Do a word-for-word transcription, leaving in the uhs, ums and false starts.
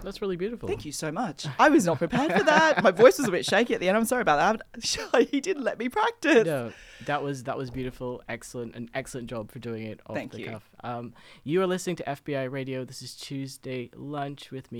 That's really beautiful. Thank you so much. I was not prepared for that. My voice was a bit shaky at the end. I'm sorry about that. He didn't let me practice. No, that was that was beautiful. Excellent. An excellent job for doing it off Thank the you. cuff. Um, you are listening to F B I Radio. This is Tuesday Lunch with me.